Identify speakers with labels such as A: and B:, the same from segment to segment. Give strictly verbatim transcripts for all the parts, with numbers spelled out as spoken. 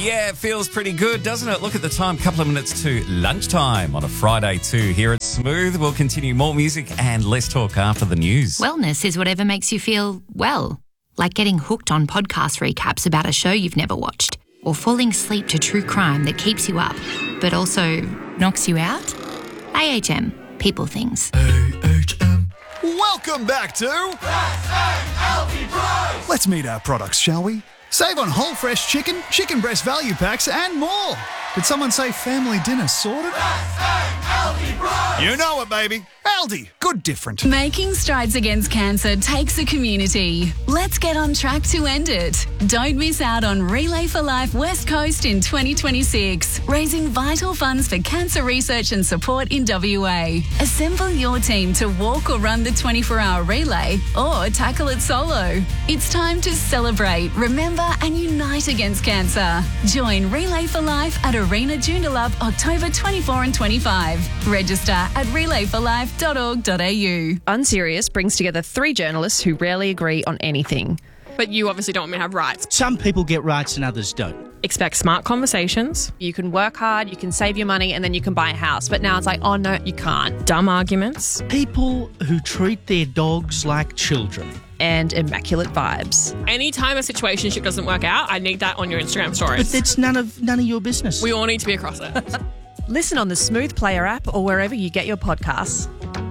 A: Yeah, it feels pretty good, doesn't it? Look at the time, couple of minutes to lunchtime on a Friday too. Here at Smooth, we'll continue more music and less talk after the news.
B: Wellness is whatever makes you feel well, like getting hooked on podcast recaps about a show you've never watched, or falling asleep to true crime that keeps you up, but also knocks you out. A H M, people things.
C: A H M.
D: Welcome back to
C: Healthy Price.
D: Let's meet our products, shall we? Save on whole fresh chicken, chicken breast value packs, and more. Did someone say family dinner sorted?
C: Healthy Price.
D: You know it, baby. Aldi, good different.
E: Making strides against cancer takes a community. Let's get on track to end it. Don't miss out on Relay for Life West Coast in twenty twenty-six, raising vital funds for cancer research and support in W A. Assemble your team to walk or run the twenty-four hour relay or tackle it solo. It's time to celebrate, remember and unite against cancer. Join Relay for Life at Arena Joondalup October twenty-fourth and twenty-fifth. Register at relay for life dot org dot a u.
F: Unserious brings together three journalists who rarely agree on anything.
G: But you obviously don't want me to have rights.
H: Some people get rights and others don't.
G: Expect smart conversations.
F: You can work hard, you can save your money, and then you can buy a house. But now it's like, oh no, you can't. Dumb arguments.
H: People who treat their dogs like children.
F: And immaculate vibes.
G: Anytime a situationship doesn't work out, I need that on your Instagram stories.
H: But it's none of none of your business.
G: We all need to be across it.
F: Listen on the Smooth Player app or wherever you get your podcasts.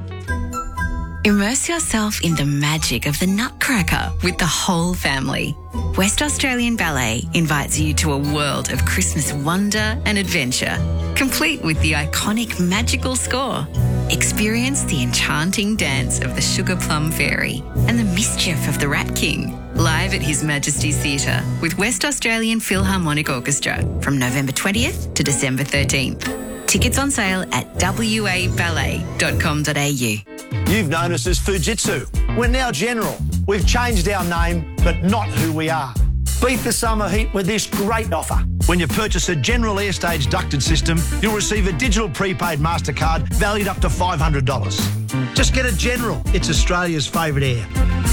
B: Immerse yourself in the magic of the Nutcracker with the whole family. West Australian Ballet invites you to a world of Christmas wonder and adventure, complete with the iconic magical score. Experience the enchanting dance of the Sugar Plum Fairy and the mischief of the Rat King, live at His Majesty's Theatre with West Australian Philharmonic Orchestra from November twentieth to December thirteenth. Tickets on sale at w a ballet dot com dot a u.
I: You've known us as Fujitsu. We're now General. We've changed our name, but not who we are. Beat the summer heat with this great offer. When you purchase a General Airstage ducted system, you'll receive a digital prepaid MasterCard valued up to five hundred dollars. Just get a General. It's Australia's favourite air.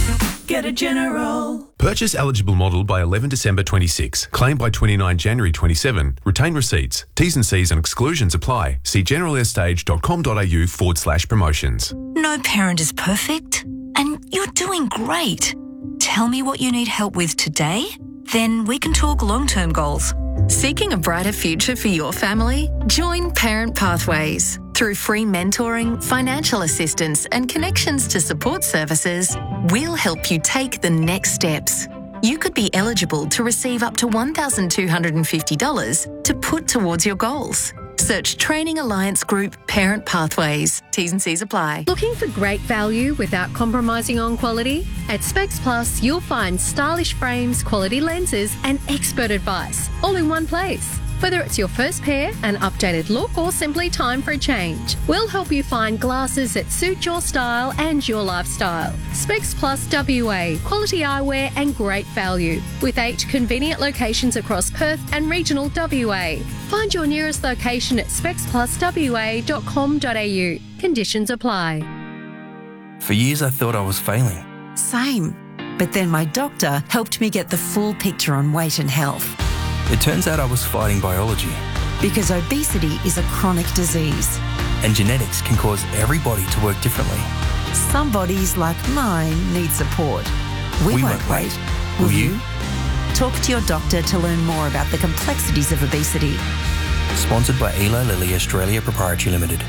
E: Get a General.
J: Purchase eligible model by eleven December twenty-six. Claim by twenty-nine January twenty-seven. Retain receipts. T's and C's and exclusions apply. See generalairstage.com.au forward slash promotions.
K: No parent is perfect, and you're doing great. Tell me what you need help with today, then we can talk long-term goals.
L: Seeking a brighter future for your family? Join Parent Pathways. Through free mentoring, financial assistance and connections to support services, we'll help you take the next steps. You could be eligible to receive up to one thousand two hundred fifty dollars to put towards your goals. Search Training Alliance Group Parent Pathways. T's and C's apply.
M: Looking for great value without compromising on quality? At Specs Plus, you'll find stylish frames, quality lenses and expert advice all in one place. Whether it's your first pair, an updated look or simply time for a change, we'll help you find glasses that suit your style and your lifestyle. Specs Plus W A, quality eyewear and great value, with eight convenient locations across Perth and regional W A. Find your nearest location at specs plus w a dot com dot a u. Conditions apply.
N: For years I thought I was failing.
O: Same. But then my doctor helped me get the full picture on weight and health.
N: It turns out I was fighting biology.
O: Because obesity is a chronic disease.
N: And genetics can cause every body to work differently.
O: Some bodies, like mine, need support. We,
N: we
O: won't,
N: won't
O: wait.
N: wait. Will, Will you?
O: you? Talk to your doctor to learn more about the complexities of obesity.
N: Sponsored by Eli Lilly Australia Proprietary Limited.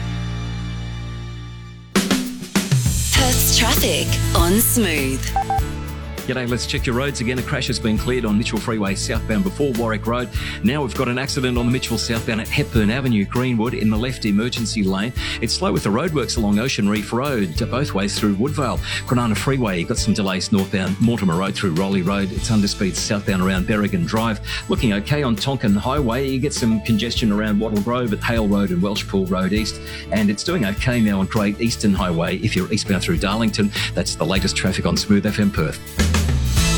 P: Perth's traffic on Smooth.
Q: G'day, let's check your roads again. A crash has been cleared on Mitchell Freeway southbound before Warwick Road. Now we've got an accident on the Mitchell southbound at Hepburn Avenue, Greenwood, in the left emergency lane. It's slow with the roadworks along Ocean Reef Road, both ways through Woodvale. Kwinana Freeway, you've got some delays northbound Mortimer Road through Rowley Road. It's under speed southbound around Berrigan Drive. Looking okay on Tonkin Highway. You get some congestion around Wattle Grove at Hale Road and Welshpool Road East. And it's doing okay now on Great Eastern Highway if you're eastbound through Darlington. That's the latest traffic on Smooth F M Perth.